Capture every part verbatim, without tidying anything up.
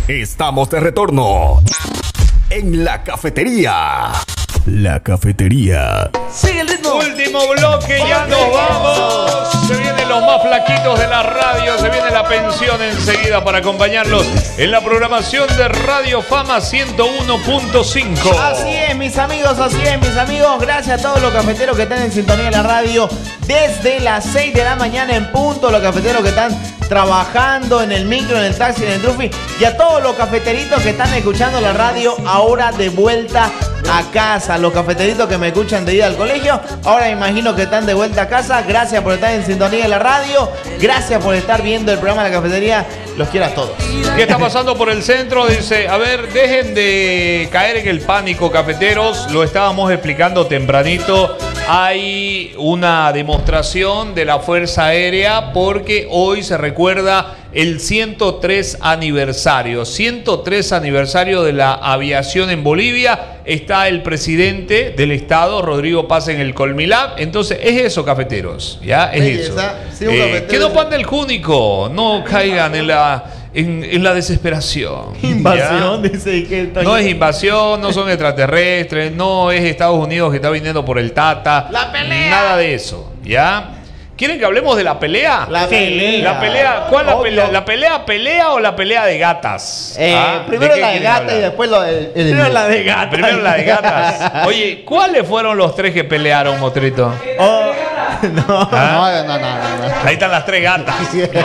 Estamos de retorno en la cafetería. La cafetería. Sigue el ritmo. Último bloque, ya nos vamos. Se vienen los más flaquitos de la radio. Se viene la pensión enseguida para acompañarlos en la programación de Radio Fama ciento uno punto cinco. Así es, mis amigos, así es, mis amigos. Gracias a todos los cafeteros que están en sintonía de la radio desde las seis de la mañana en punto. Los cafeteros que están trabajando en el micro, en el taxi, en el trufi. Y a todos los cafeteritos que están escuchando la radio ahora de vuelta a casa. Los cafeteritos que me escuchan de ida al colegio, ahora me imagino que están de vuelta a casa. Gracias por estar en sintonía de la radio. Gracias por estar viendo el programa de la cafetería. Los quiero a todos. ¿Qué está pasando por el centro? Dice, a ver, dejen de caer en el pánico, cafeteros. Lo estábamos explicando tempranito. Hay una demostración de la Fuerza Aérea porque hoy se recuerda el ciento tres aniversario. ciento tres aniversario de la aviación en Bolivia. Está el presidente del estado, Rodrigo Paz, en el Colmilab. Entonces, es eso, cafeteros. Ya, es Belleza. eso. Sí, un Eh, cafetero que no es- pan del Júnico. No caigan en la, en, en la desesperación. Invasión, ¿ya? dice que está- No es invasión, no son extraterrestres, no es Estados Unidos que está viniendo por el Tata. La pelea. Nada de eso, ¿ya? ¿Quieren que hablemos de la pelea? La pelea. La pelea, ¿cuál la Obvio. pelea? ¿La pelea pelea o la pelea de gatas? Eh, ¿Ah? primero qué la de quieren gata hablar? y después lo, el, el- Primero la de gata. Primero la de gatas. Oye, ¿cuáles fueron los tres que pelearon, Motrito? Oh, no. ¿Ah? No, no, no, no, no. Ahí están las tres gatas.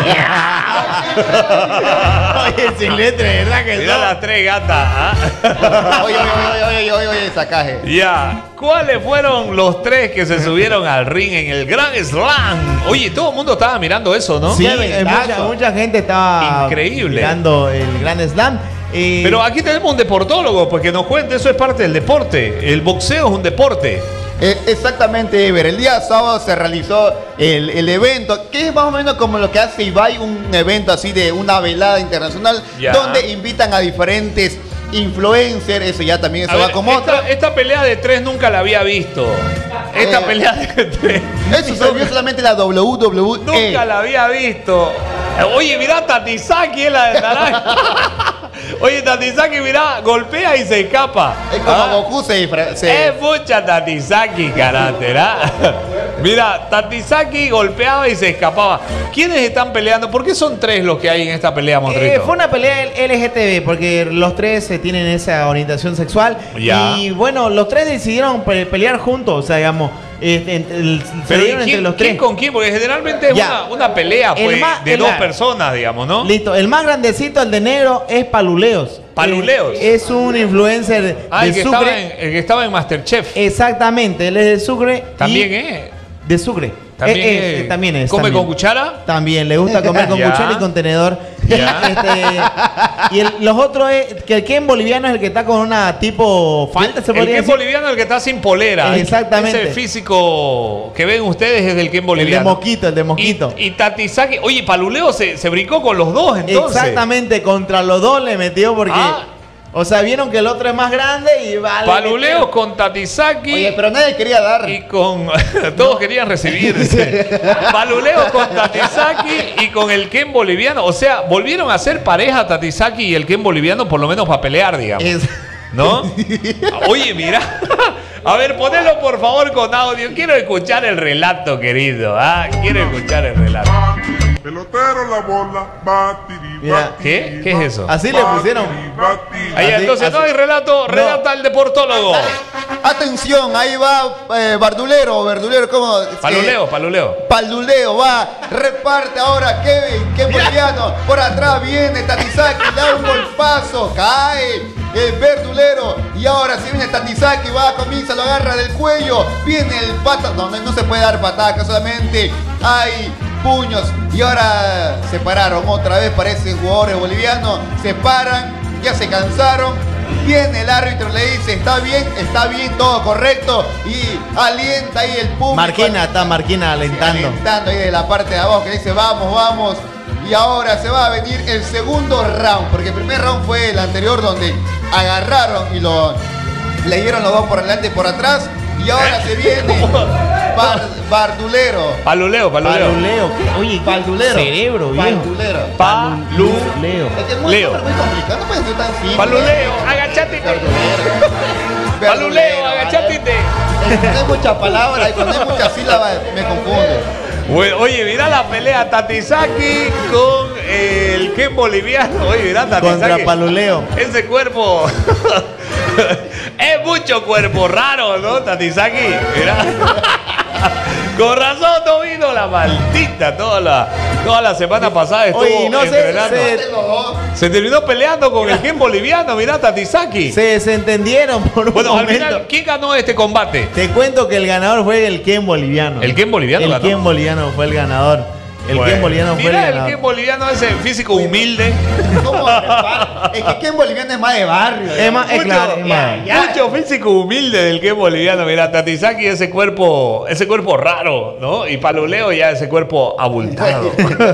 Oye, sin letra, ¿verdad que Mira no? las tres gatas. ¿ah? Oye, oye, oye, oye, oye, oye, sacaje. Ya, ¿cuáles fueron los tres que se subieron al ring en el Grand Slam? Oye, todo el mundo estaba mirando eso, ¿no? Sí, Qué eh, ventaja. mucha, mucha gente estaba Increíble. mirando el Grand Slam. Eh, Pero aquí tenemos un deportólogo, porque nos cuenta, eso es parte del deporte. El boxeo es un deporte. Eh, exactamente, Ever. El día sábado se realizó el, el evento, que es más o menos como lo que hace Ibai, un evento así de una velada internacional, Ya. donde invitan a diferentes influencers. Eso ya también A eso ver, va como esta, otra. esta pelea de tres nunca la había visto. Esta Eh, pelea de tres. Eso se vio solamente en la W W E. Nunca la había visto. Oye, mirá, Tatisaki es la de naranja. Oye, Tatisaki, mirá, golpea y se escapa. Es como Ah, Goku se, disfra- se- Es mucha Tatisaki, carácter, ¿ah? Mira, Tatisaki golpeaba y se escapaba. ¿Quiénes están peleando? ¿Por qué son tres los que hay en esta pelea, Montrito? eh, fue una pelea L G T B porque los tres eh, tienen esa orientación sexual. Ya. Y bueno, los tres decidieron pe- pelear juntos, o sea, digamos, este, entre el- se Pero ¿y dieron entre quién, los quién tres. con quién? Porque generalmente es Ya. una, una pelea El pues, más- de el dos más- personas, digamos, ¿no? Listo, el más grandecito, el de negro, es Paluleos. Paluleos. Eh, es un influencer Ah, el de que, estaba Sucre. en, el que estaba en Masterchef. Exactamente, él es de Sucre. También y- es. De Sucre. También Eh, es. eh, también es. ¿Come también. con cuchara? También, le gusta comer con Ya. cuchara y con tenedor. Ya. Este, y el- los otros es que el Ken boliviano es el que está con una tipo falta, se El podría Ken decir. boliviano es el que está sin polera. Exactamente. Ese físico que ven ustedes es del Ken El de boliviano. Mosquito, el de Mosquito. Y, y Tatisaki, oye, Paluleo se, se brincó con los dos entonces. Exactamente, contra los dos le metió porque. Ah. O sea, vieron que el otro es más grande y vale. Paluleo con Tatisaki. Oye, pero nadie quería dar. Y con. Todos querían recibir. Paluleo con Tatisaki y con el Ken boliviano. O sea, volvieron a ser pareja Tatisaki y el Ken boliviano, por lo menos para pelear, digamos. Es- ¿No? Oye, mira. A ver, ponelo por favor con audio. Quiero escuchar el relato, querido. ¿Ah? Quiero escuchar el relato. Pelotero la bola, batiri, Mira, batiri, ¿qué? ¿Qué es eso? Así le pusieron. batiri. Ahí, Así- entonces no así- hay relato. Relata el deportólogo. Atención, ahí va eh, Bardulero, Verdulero, ¿cómo? Paluleo, Eh, paluleo. Paluleo va, reparte ahora Kevin, Kevin boliviano, por atrás viene Tatisaki, da un golpazo, cae el verdulero y ahora si viene Tatisaki, va, comienza, lo agarra del cuello, viene el pata, no, no, no se puede dar patada, solamente hay puños y ahora se pararon otra vez, parecen jugadores bolivianos, se paran, ya se cansaron. Viene el árbitro, le dice, está bien, está bien, todo correcto. Y alienta ahí el público. Marquina, está Marquina Sí, alentando. alentando ahí de la parte de abajo que dice, vamos, vamos. Y ahora se va a venir el segundo round. Porque el primer round fue el anterior donde agarraron y lo le dieron los dos por delante y por atrás. Y ahora se viene. Bar, bardulero. Paluleo, paluleo. Paluleo. ¿Qué? Oye, Bardulero. cerebro, viejo. Bardulero. Paluleo. Es que es muy, Leo. muy complicado, no puede ser tan simple. Paluleo, agachate. Bardulero. Paluleo, agachate. No hay muchas palabras y cuando hay muchas sílabas me confunde. Bueno, oye, mira la pelea Tatizaki con el Ken boliviano. Oye, mira Tatizaki. Contra Paluleo. Ese cuerpo. Es mucho cuerpo raro, ¿no, Tatizaki? Mira. Con razón no vino la maldita toda la, toda la semana pasada estuvo Oye, no sé, entrenando. se, Se terminó peleando con el Ken boliviano, mira Tatizaki. se desentendieron por un Bueno, al momento. final, ¿quién ganó este combate? Te cuento que el ganador fue el Ken boliviano. ¿El Ken boliviano El ganó? Ken boliviano fue el ganador. El Bueno, Ken boliviano fue el mira el ganador. Ken boliviano ese físico humilde. ¿Cómo? Es que aquí en boliviano es más de barrio. Es más, es Mucho, claro, es más. mucho físico humilde del Ken boliviano. Mira, Tatizaki ese cuerpo, ese cuerpo raro, ¿no? Y Paluleo ya ese cuerpo abultado.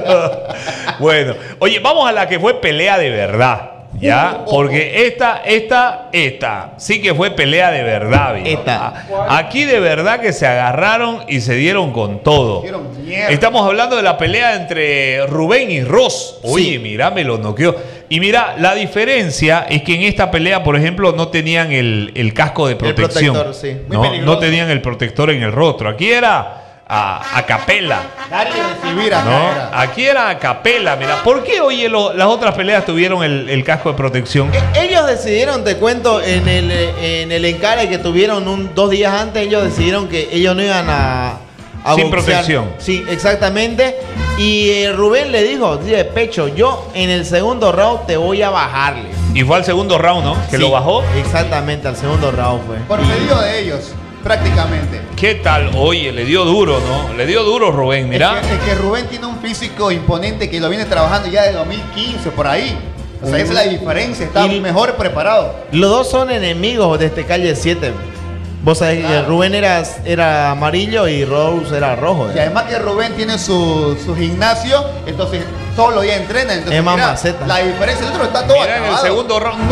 Bueno, oye, vamos a la que fue pelea de verdad. ¿Ya? Porque esta, esta, esta, sí que fue pelea de verdad, viejo. Esta. A- Aquí de verdad que se agarraron y se dieron con todo. Dieron mierda. Estamos hablando de la pelea entre Rubén y Ross. Oye, Sí. mira, me lo noqueó. Y mira, la diferencia es que en esta pelea, por ejemplo, no tenían el, el casco de protección. protector, sí. Muy No, peligroso. no tenían el protector en el rostro. Aquí era a, a capela. Dar y recibir acá. ¿No? era. Aquí era a capela, mira. ¿Por qué, oye, lo- las otras peleas tuvieron el, el casco de protección? E- Ellos decidieron, te cuento, en el, en el encare que tuvieron un, dos días antes, ellos decidieron que ellos no iban a, a Sin boxear. protección. Sí, exactamente. Y eh, Rubén le dijo, de pecho, yo en el segundo round te voy a bajarle. Y fue al segundo round, ¿no? Que Sí, lo bajó. Exactamente, al segundo round fue. Por Y- pedido de ellos, prácticamente. ¿Qué tal? Oye, le dio duro, ¿no? Le dio duro Rubén, mira. Es que, es que Rubén tiene un físico imponente que lo viene trabajando ya de dos mil quince, por ahí. O sea, esa es la diferencia, está Y- mejor preparado. Los dos son enemigos de este calle siete. Vos sabés que Claro. Rubén era, era amarillo y Rose era rojo. Y además que Rubén tiene su, su gimnasio, entonces todos los días entrena. Entonces, Es más mira, maceta. la diferencia, el otro está todo Mira en el acabado. segundo round.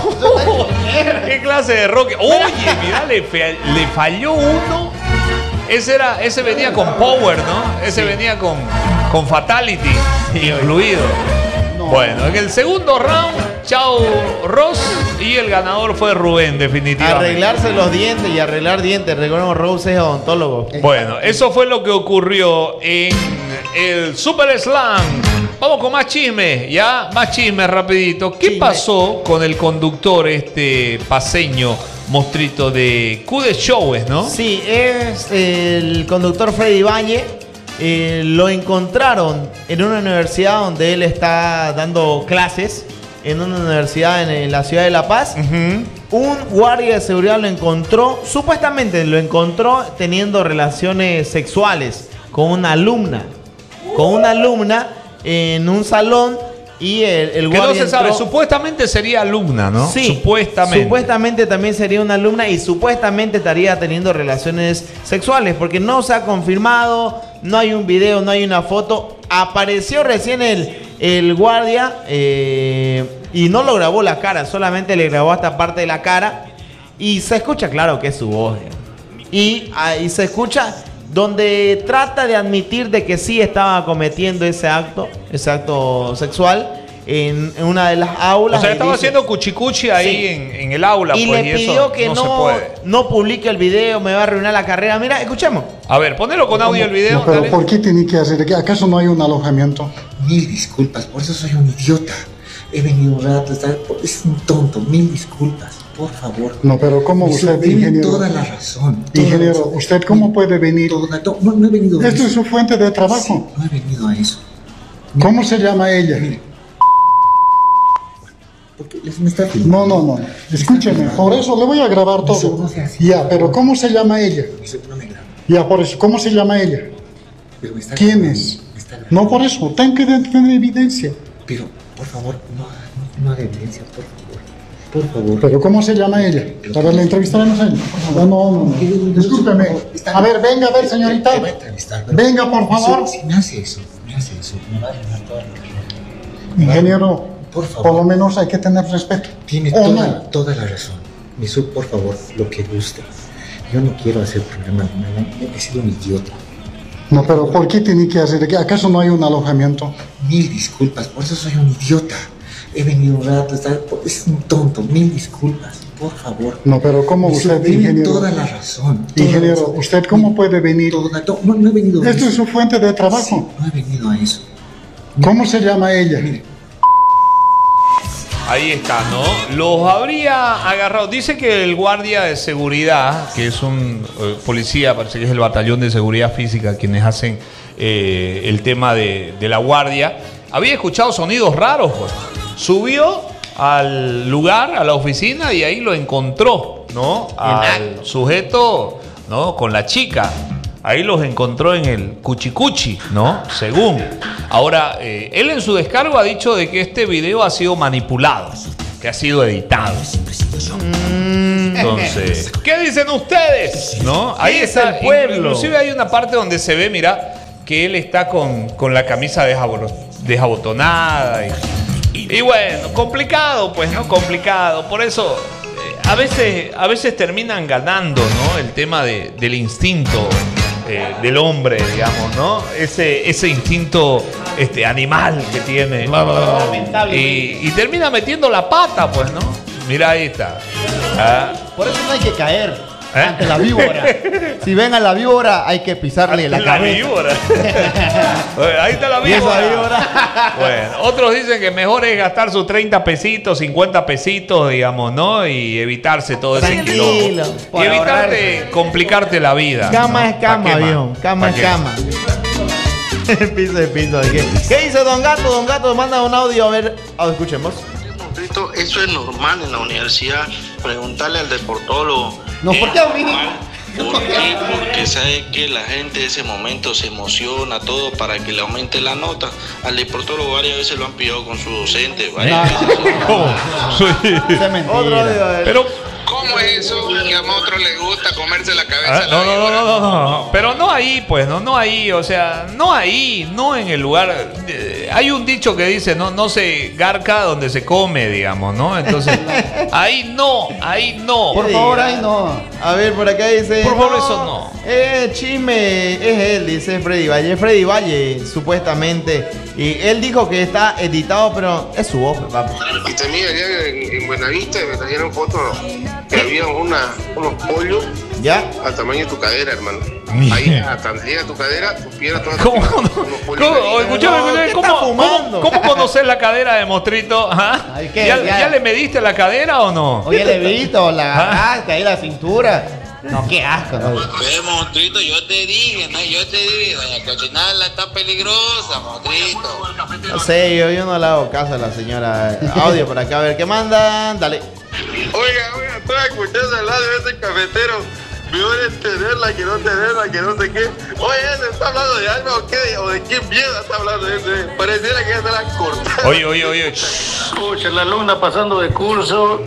No. ¿Qué clase de roque? Oye, mira, le, fe- le falló uno. Ese era, ese venía con power, ¿no? Ese venía con, con fatality incluido. No. Bueno, en el segundo round, chao Ross y el ganador fue Rubén, definitivamente. Arreglarse los dientes y arreglar dientes. Recordemos, Rose es odontólogo. Bueno, eso fue lo que ocurrió en el Super Slam. Vamos con más chisme, ya, más chisme rapidito. ¿Qué Chisme. pasó con el conductor este paseño mostrito de Q de Shows, no? Sí, es el conductor Freddy Valle. Eh, lo encontraron en una universidad donde él está dando clases. En una universidad en, en la ciudad de La Paz. Ujú. Un guardia de seguridad lo encontró, supuestamente lo encontró teniendo relaciones sexuales con una alumna. Con una alumna en un salón y el, el Que no guardia se sabe, entró- supuestamente sería alumna, ¿no? Sí, Supuestamente. Supuestamente también sería una alumna y supuestamente estaría teniendo relaciones sexuales, porque no se ha confirmado, no hay un video, no hay una foto. Apareció recién el, el guardia eh, y no lo grabó la cara, solamente le grabó esta parte de la cara y se escucha claro que es su voz. Y ahí se escucha donde trata de admitir de que sí estaba cometiendo ese acto, ese acto sexual en, en una de las aulas. O sea, y estaba dice- haciendo cuchicuchi ahí Sí. en, en el aula. y pues, le y eso pidió que no, no, se puede. no publique el video, me va a arruinar la carrera. Mira, escuchemos. A ver, ponelo con audio el video. No, pero dale. ¿por qué tiene que hacer? ¿Acaso no hay un alojamiento? Mil disculpas, por eso soy un idiota. He venido un rato, está- es un tonto, mil disculpas, por favor. No, pero ¿cómo Me usted, tiene ingeniero? toda la razón. toda Ingeniero, la razón. ¿usted cómo puede venir? Toda- to- no, no he venido a Esto eso. es su fuente de Sí, trabajo. no he venido a eso. ¿Cómo se llama ella? Mire. Porque les me está filmando. No, no, no. Escúcheme, por eso le voy a grabar Eso todo. no se hace. Ya, pero ¿cómo se llama ella? Eso no me graba. Ya, por eso, ¿cómo se llama ella? Pero me está ¿Quién grabando, es? me está grabando. No, por eso, tengo que tener evidencia. Pero, por favor, no, no, no haga evidencia, por favor. Por favor. Pero ¿cómo se llama ella? A ver, le entrevistaremos a ella. No, no, no. no. Discúlpeme. A ver, venga, a ver, señorita. Te va a entrevistar, pero- Venga, por favor. Si, si me hace eso, me hace eso, me va a arruinar toda la carrera. Ingeniero, Por favor. por lo menos hay que tener respeto. Tiene ¿O toda, no? toda la razón. Mi sub, por favor, lo que guste. yo no quiero hacer problema ni nada. He sido un idiota. No, pero ¿por qué tiene que hacer? ¿Acaso no hay un alojamiento? Mil disculpas, por eso soy un idiota. He venido un rato, estar, es un tonto, mil disculpas, por favor. No, pero ¿cómo usted, Tiene ingeniero? toda la razón. toda Ingeniero, la razón. ¿usted cómo puede venir? Toda, to- no, no he venido a Esto eso. es su fuente de Sí, trabajo. no he venido a eso. ¿Cómo se llama ella? Mire, Ahí está, ¿no? Los habría agarrado. Dice que el guardia de seguridad, que es un eh, policía, parece que es el batallón de seguridad física, quienes hacen eh, el tema de, de la guardia, había escuchado sonidos raros, pues. Subió al lugar, a la oficina, y ahí lo encontró, ¿no? Al sujeto, ¿no? Con la chica. Ahí los encontró en el cuchicuchi, ¿no? Según. Ahora, eh, él en su descargo ha dicho de que este video ha sido manipulado, que ha sido editado. Entonces, ¿qué dicen ustedes? ¿No? Ahí ¿Qué es está el pueblo? Inclusive hay una parte donde se ve, mira, que él está con, con la camisa desaboro- desabotonada. Y, y bueno, complicado, pues, ¿no? Complicado. Por eso, eh, a veces, a veces terminan ganando, ¿no? El tema de, del instinto. Eh, del hombre, digamos, ¿no? Ese, ese instinto este, animal que tiene. Y, y termina metiendo la pata, pues, ¿no? Mira, ahí está. Ah, Por eso no hay que caer ¿Eh? ante la víbora. Si ven a la víbora, hay que pisarle la, la cabeza. víbora. Ahí está la Y esa víbora. víbora. Bueno, otros dicen que mejor es gastar sus treinta pesitos, cincuenta pesitos, digamos, ¿no? Y evitarse todo ese Tranquilo, quilombo. por Y evitarte ahorrar. complicarte la vida. Cama ¿no? es cama, ¿Pa' qué más? viejo. Cama ¿Pa' es qué? cama. piso es piso. ¿Qué? ¿Qué dice Don Gato? Don Gato manda un audio, a ver. Ah, escuchemos. Montrito, eso es normal en la universidad. Preguntarle al deportólogo. No, ¿por qué a mí? ¿Por qué? Porque sabe que la gente en ese momento se emociona todo para que le aumente la nota. Al deportólogo varias veces lo han pillado con su docente. Varias veces. ¿Cómo? Sí. Eso es mentira. Otro audio, a ver. Pero ¿Cómo es eso? Que a otro le gusta comerse la cabeza. Ah, a la no, no, no, víbora? no, no, no, pero no ahí, pues, no, no ahí, o sea, no ahí, no en el lugar. eh, hay un dicho que dice, no, no se garca donde se come, digamos, ¿no? Entonces, ahí no, ahí no. Por favor, ahí no. A ver, por acá dice. Por favor, eso no. Eh, chisme, es él, dice Freddy Valle. Freddy Valle, supuestamente. Y él dijo que está editado, pero es su voz, papá. Y también allá en, en Buenavista me trajeron fotos que había una, unos pollos ¿Ya? al tamaño de tu cadera, hermano. Mira. Ahí hasta donde llega tu cadera, tu pierna toda. ¿Cómo, cómo, unos pollos cómo- ahí. escuchame, No, escuchame, ¿qué ¿cómo, está cómo, fumando? cómo conocer la cadera de Mostrito? ¿Ah? Ay, ¿qué? ¿Ya, Ya. ya le mediste la cadera o no? Oye, le visto, la ¿Ah? agarraste ahí la cintura. No, qué asco, no. Ve, monstruito, yo te dije, ¿no? Yo te dije, doña Cochinala está peligrosa, monstruito. No sé, yo, yo no le hago caso a la señora. Audio por acá, a ver qué mandan. Dale. Oiga, oiga, estoy escuchando al lado de ese cafetero. Peor es tenerla que no tenerla, que no sé qué. Oye, ¿ese está hablando de algo o qué? ¿O de qué mierda está hablando ese? Pareciera que ya se la cortaron. Oye, oye, oye. Escucha, la alumna pasando de curso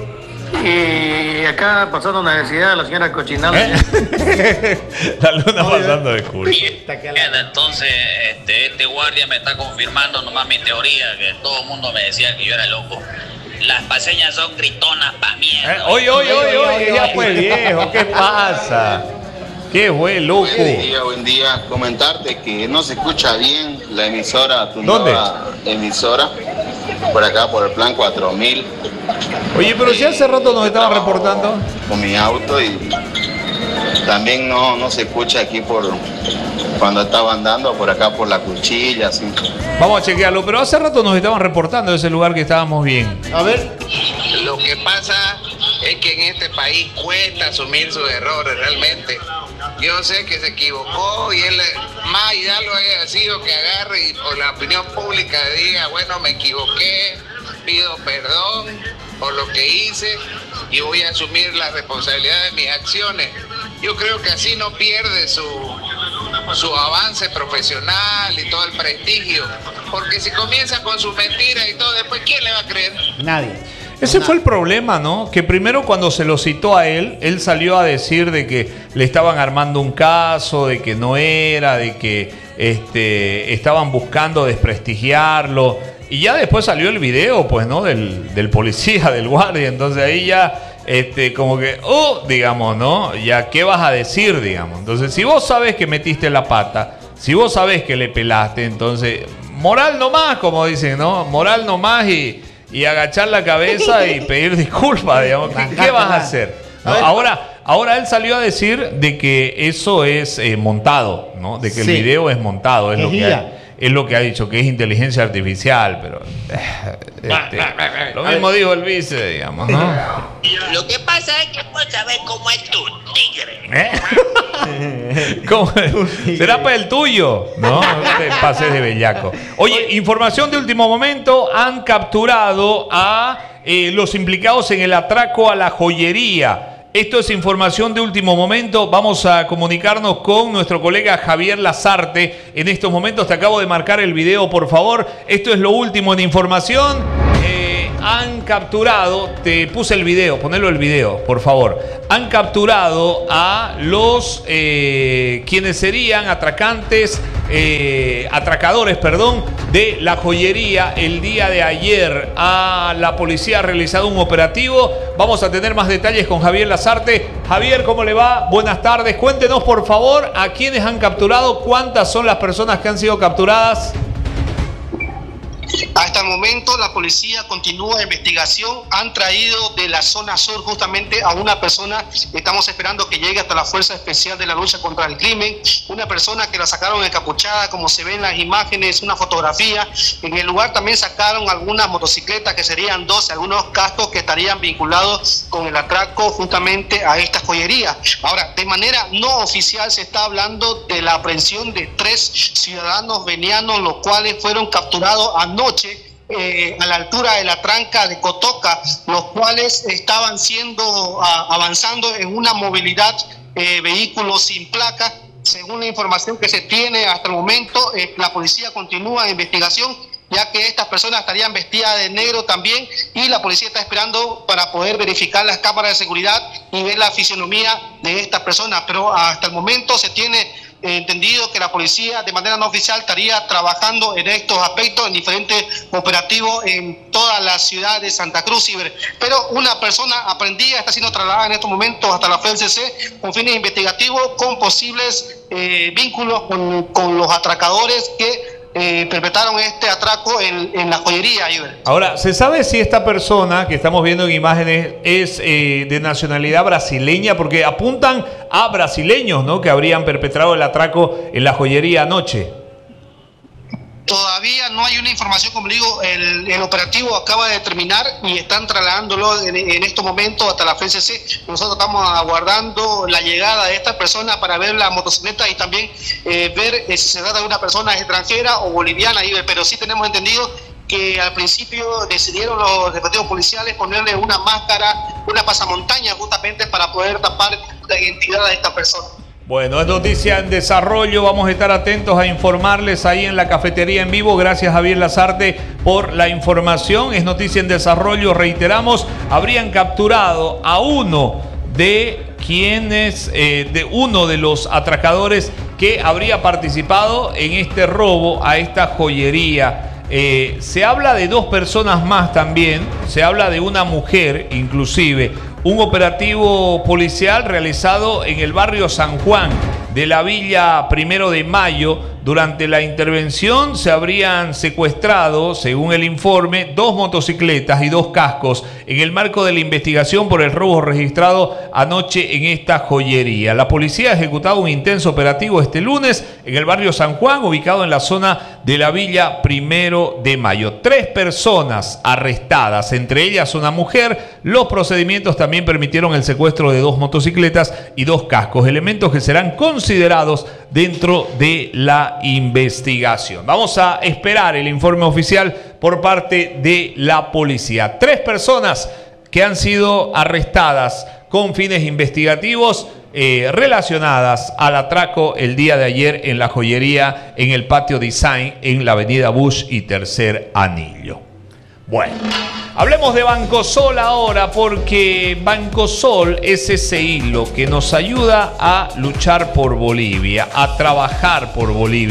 y acá pasando una necesidad, la señora Cochinal. ¿Eh? La luna pasando de curso. Bien, entonces este, este guardia me está confirmando nomás mi teoría, que todo el mundo me decía que yo era loco. Las paseñas son gritonas pa' mierda. Eh, Oye, oye, oye, oye, ya fue viejo, ¿qué pasa? ¿Qué fue, loco? Buen día, buen día. Comentarte que no se escucha bien la emisora, tu ¿Dónde? nueva emisora, por acá por el plan cuatro mil. Oye, pero si hace rato nos estaban reportando. Con mi auto y también no, no se escucha aquí por cuando estaba andando por acá por la cuchilla, así. Vamos a chequearlo, pero hace rato nos estaban reportando de ese lugar que estábamos bien. A ver. Lo que pasa es que en este país cuesta asumir sus errores realmente. Yo sé que se equivocó y él más ya lo haya sido que agarre y por la opinión pública diga, bueno, me equivoqué, pido perdón por lo que hice y voy a asumir la responsabilidad de mis acciones. Yo creo que así no pierde su, su avance profesional y todo el prestigio, porque si comienza con sus mentiras y todo, después ¿quién le va a creer? Nadie. Ese fue el problema, ¿no? Que primero cuando se lo citó a él, él salió a decir de que le estaban armando un caso, de que no era, de que este, estaban buscando desprestigiarlo. Y ya después salió el video, pues, ¿no? Del, del policía, del guardia. Entonces ahí ya este, como que, oh, digamos, ¿no? Ya, ¿qué vas a decir, digamos? Entonces, si vos sabés que metiste la pata, si vos sabés que le pelaste, entonces, moral nomás, como dicen, ¿no? Moral nomás y, y agachar la cabeza y pedir disculpas, digamos. ¿Qué, qué vas a hacer? ¿No? Ahora, ahora él salió a decir de que eso es eh, montado, ¿no? De que el Sí. video es montado, es Es lo que I A. ha, es lo que ha dicho, que es inteligencia artificial, pero eh, este, lo mismo dijo el vice, digamos, ¿no? Lo que pasa es que vos sabés cómo es tu tigre. ¿Eh? ¿Cómo? ¿Será para el tuyo? No, no te pases de bellaco. Oye, información de último momento, han capturado a eh, los implicados en el atraco a la joyería. Esto es información de último momento. Vamos a comunicarnos con nuestro colega Javier Lazarte. En estos momentos te acabo de marcar el video, por favor. Esto es lo último en información. Eh, han capturado, te puse el video, ponelo el video, por favor. Han capturado a los eh, quienes serían atracantes, eh, atracadores, perdón, de la joyería el día de ayer. A la policía ha realizado un operativo. Vamos a tener más detalles con Javier Lazarte. Javier, ¿cómo le va? Buenas tardes. Cuéntenos, por favor, a quiénes han capturado, cuántas son las personas que han sido capturadas. Hasta el momento la policía continúa la investigación. Han traído de la zona sur justamente a una persona. Estamos esperando que llegue hasta la Fuerza Especial de la Lucha contra el Crimen. Una persona que la sacaron encapuchada, como se ve en las imágenes, una fotografía. En el lugar también sacaron algunas motocicletas, que serían doce, algunos cascos que estarían vinculados con el atraco justamente a esta joyería. Ahora, de manera no oficial se está hablando de la aprehensión de tres ciudadanos venianos, los cuales fueron capturados anoche Eh, a la altura de la tranca de Cotoca, los cuales estaban siendo a, avanzando en una movilidad eh, vehículos sin placa. Según la información que se tiene hasta el momento, eh, la policía continúa en investigación, ya que estas personas estarían vestidas de negro también, y la policía está esperando para poder verificar las cámaras de seguridad y ver la fisionomía de estas personas. Pero hasta el momento se tiene eh, entendido que la policía de manera no oficial estaría trabajando en estos aspectos, en diferentes operativos en toda la ciudad de Santa Cruz. Pero una persona aprendida está siendo trasladada en estos momentos hasta la F E L C C con fines investigativos, con posibles eh, vínculos con, con los atracadores que Eh, perpetraron este atraco en, en la joyería. Iber. Ahora, ¿se sabe si esta persona que estamos viendo en imágenes es eh, de nacionalidad brasileña? Porque apuntan a brasileños, ¿no?, que habrían perpetrado el atraco en la joyería anoche. Todavía no hay una información, como digo, el, el operativo acaba de terminar y están trasladándolo en, en estos momentos hasta la F E L C C. Nosotros estamos aguardando la llegada de esta persona para ver la motocicleta y también eh, ver eh, si se trata de una persona extranjera o boliviana, pero sí tenemos entendido que al principio decidieron los respectivos policiales ponerle una máscara, una pasamontaña, justamente para poder tapar la identidad de esta persona. Bueno, es noticia en desarrollo. Vamos a estar atentos a informarles ahí en la cafetería en vivo. Gracias, Javier Lazarte, por la información. Es noticia en desarrollo. Reiteramos, habrían capturado a uno de quienes, eh, de uno de los atracadores que habría participado en este robo a esta joyería. Eh, se habla de dos personas más también. Se habla de una mujer, inclusive. Un operativo policial realizado en el barrio San Juan de la Villa Primero de Mayo. Durante la intervención se habrían secuestrado, según el informe, dos motocicletas y dos cascos en el marco de la investigación por el robo registrado anoche en esta joyería. La policía ha ejecutado un intenso operativo este lunes en el barrio San Juan, ubicado en la zona de la Villa Primero de Mayo. Tres personas arrestadas, entre ellas una mujer. Los procedimientos también permitieron el secuestro de dos motocicletas y dos cascos, elementos que serán considerados dentro de la investigación. Vamos a esperar el informe oficial por parte de la policía. Tres personas que han sido arrestadas con fines investigativos eh, relacionadas al atraco el día de ayer en la joyería en el Patio Design en la avenida Bush y Tercer Anillo. Bueno, hablemos de Bancosol ahora, porque Bancosol es ese hilo que nos ayuda a luchar por Bolivia, a trabajar por Bolivia.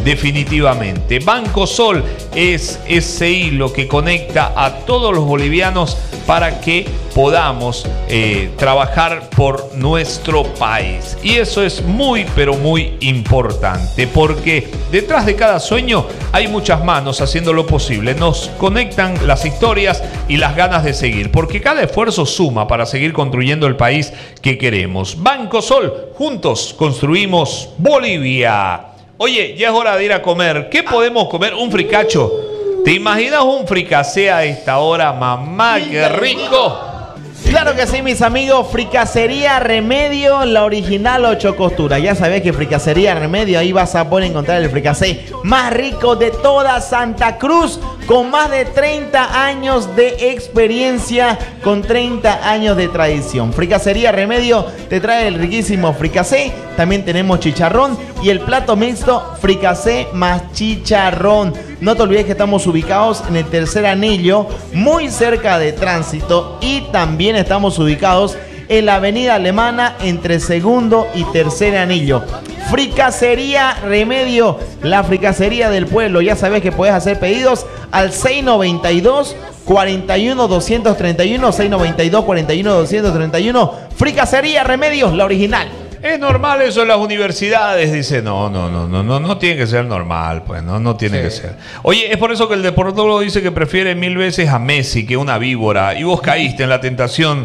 definitivamente. Banco Sol es ese hilo que conecta a todos los bolivianos para que podamos eh, trabajar por nuestro país. Y eso es muy, pero muy importante, porque detrás de cada sueño hay muchas manos haciendo lo posible. Nos conectan las historias y las ganas de seguir, porque cada esfuerzo suma para seguir construyendo el país que queremos. Banco Sol, juntos construimos Bolivia. Oye, ya es hora de ir a comer. ¿Qué podemos comer? Un fricacho. ¿Te imaginas un fricasé a esta hora, mamá? ¡Qué rico! Claro que sí, mis amigos. Fricasería Remedio, la original ocho costuras. Ya sabés que Fricasería Remedio, ahí vas a poder encontrar el fricasé más rico de toda Santa Cruz, con más de treinta años de experiencia, con treinta años de tradición. Fricasería Remedio te trae el riquísimo fricasé. También tenemos chicharrón y el plato mixto fricasé más chicharrón. No te olvides que estamos ubicados en el tercer anillo, muy cerca de tránsito, y también estamos ubicados en la avenida Alemana entre segundo y tercer anillo. Fricasería Remedio, la fricasería del pueblo. Ya sabes que puedes hacer pedidos al seis noventa y dos, cuarenta y uno, doscientos treinta y uno, seis noventa y dos, cuarenta y uno, doscientos treinta y uno. Fricasería Remedios, la original. Es normal eso en las universidades, dice. No, no, no, no, no, no tiene que ser normal, pues, no, no tiene sí. que ser. Oye, es por eso que el deportólogo dice que prefiere mil veces a Messi que una víbora, y vos caíste en la tentación.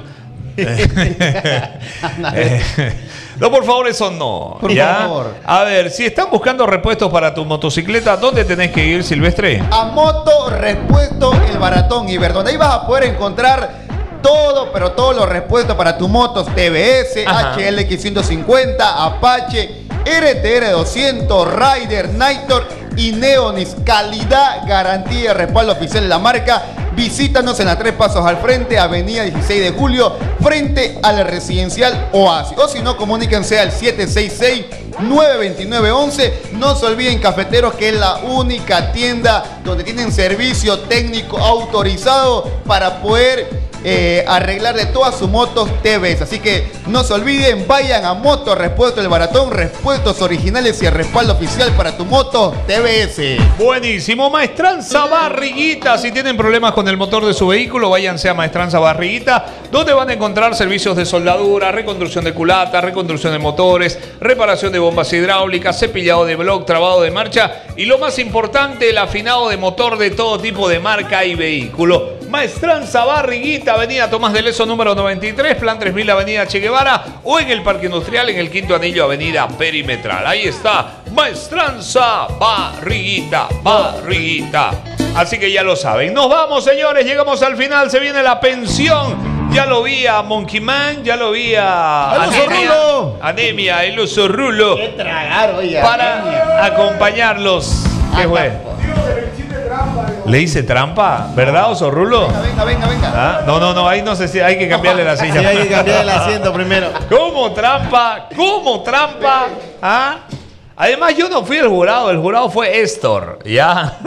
No, por favor, eso no. Por ¿ya? favor. A ver, si están buscando repuestos para tu motocicleta, ¿dónde tenés que ir, Silvestre? A Moto Repuesto El Baratón, Iber, donde ahí vas a poder encontrar todo, pero todos los repuestos para tu motos T V S, Ajá. H L X ciento cincuenta, Apache, R T R doscientos, Rider, Nitor y Neonis. Calidad, garantía, respaldo oficial de la marca. Visítanos en la Tres Pasos al Frente, avenida dieciséis de julio, frente al residencial Oasis. O si no, comuníquense al siete seis seis, nueve dos nueve, once. No se olviden, cafeteros, que es la única tienda donde tienen servicio técnico autorizado para poder Eh, arreglarle todas sus motos T V S. Así que no se olviden, vayan a Moto Repuesto El Baratón, repuestos originales y el respaldo oficial para tu moto T V S. Buenísimo. Maestranza Barriguita. Si tienen problemas con el motor de su vehículo, váyanse a Maestranza Barriguita, donde van a encontrar servicios de soldadura, reconstrucción de culata, reconstrucción de motores, reparación de bombas hidráulicas, cepillado de bloc, trabado de marcha y, lo más importante, el afinado de motor de todo tipo de marca y vehículo. Maestranza Barriguita, avenida Tomás de Leso número noventa y tres, plan tres mil, avenida Che Guevara, o en el Parque Industrial, en el Quinto Anillo, avenida Perimetral. Ahí está, Maestranza Barriguita, Barriguita. Así que ya lo saben. Nos vamos, señores, llegamos al final, se viene la pensión. Ya lo vi a Monkey Man, ya lo vi a Anemia, Anemia, el oso rulo. Qué tragar, oye, para Anemia. acompañarlos. ¿Qué fue? ¿Le hice trampa? ¿Verdad, oso rulo? Venga, venga, venga, venga. ¿Ah? No, no, no, ahí no sé si hay que cambiarle la silla. Sí, hay que cambiar el asiento primero. ¿Cómo trampa? ¿Cómo trampa? ¿Ah? Además, yo no fui el jurado, el jurado fue Estor, ¿ya?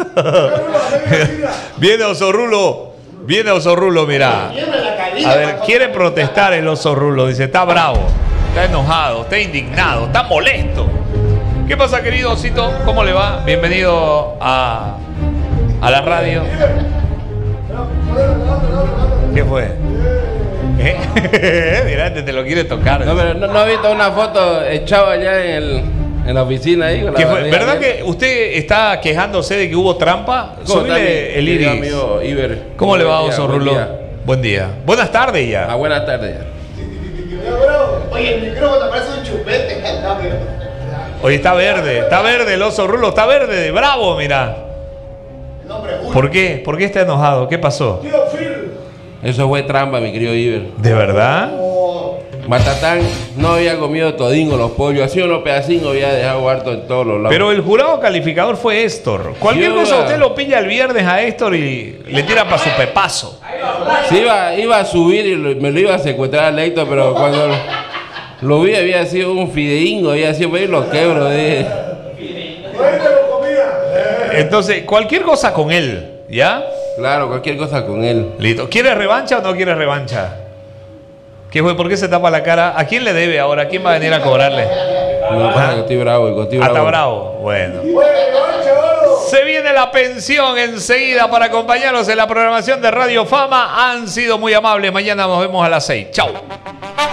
Viene oso rulo, viene oso rulo, mira. A ver, quiere protestar el oso rulo, dice, está bravo, está enojado, está indignado, está molesto. ¿Qué pasa, querido osito? ¿Cómo le va? Bienvenido a... a la radio. ¿Qué fue? ¿Eh? Mira, te, te lo quiere tocar. No, pero no, no ha visto una foto echada allá en, el, en la oficina ahí. Con ¿Qué la fue? ¿Verdad bien? que usted está quejándose de que hubo trampa? Súbile el iris. Amigo Iber. ¿Cómo le va, oso buen rulo? día. Buen día. Buenas tardes ya. Ah, buenas tardes ya. Oye, el micrófono parece un chupete. Oye, está verde, está verde el oso rulo, está verde, bravo, mira. ¿Por qué? ¿Por qué está enojado? ¿Qué pasó? Eso fue trampa, mi querido Iber. ¿De verdad? Matatán no había comido todingo los pollos, así unos pedacitos había dejado harto en todos los lados. Pero el jurado calificador fue Estor. Cualquier Yo cosa iba- usted lo pilla el viernes a Estor y le tira para su pepazo. Sí, iba, iba a subir y lo- me lo iba a secuestrar a Leito, pero cuando lo, lo vi había sido un fideingo, había sido para ir los quebros de... Entonces, cualquier cosa con él, ¿ya? Claro, cualquier cosa con él. Listo. ¿Quiere revancha o no quiere revancha? ¿Qué fue? ¿Por qué se tapa la cara? ¿A quién le debe ahora? ¿Quién va a venir a cobrarle? No, pasa que estoy bravo, hijo, estoy Hasta bravo. bravo. Bueno. Se viene la pensión enseguida para acompañarnos en la programación de Radio Fama. Han sido muy amables. Mañana nos vemos a las seis. Chao.